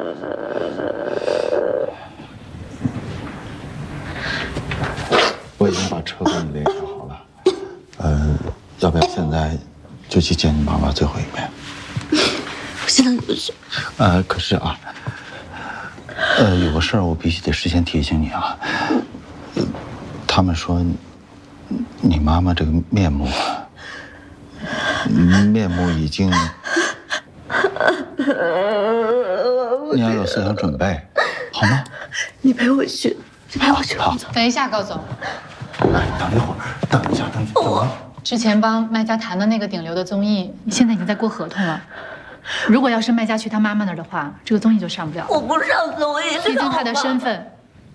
我已经把车给你联系好了，要不要现在就去见你妈妈最后一面？ 我现在不是。 可是啊，有个事儿我必须得事先提醒你啊。他们说你妈妈这个面目已经，你要有思想准备，好吗？ 你陪我去，你陪我去。 好， 等一下，高总。 等一会儿，等一下。 之前帮卖家谈的那个顶流的综艺，现在已经在过合同了。如果要是卖家去他妈妈那儿的话，这个综艺就上不了。 我不上综艺， 毕竟他的身份。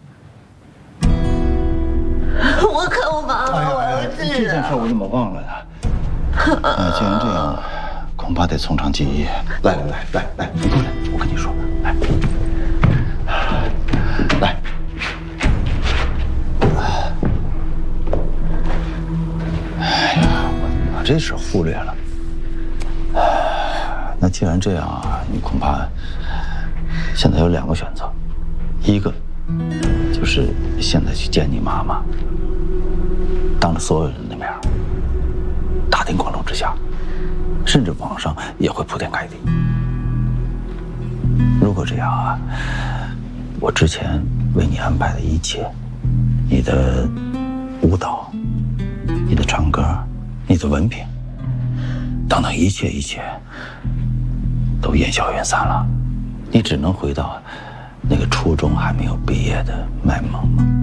我看我妈妈，我要去。 这件事我怎么忘了呢？既然这样，恐怕得从长计议。来，你过来，我跟你说，来。哎呀，我把这事忽略了。那既然这样啊，你恐怕现在有2个选择，一个就是现在去见你妈妈，当着所有人的面，大庭广众之下，甚至网上也会铺天盖地。如果这样啊，我之前为你安排的一切，你的舞蹈、你的唱歌、你的文凭等等一切都烟消云散了，你只能回到那个初中还没有毕业的卖萌萌。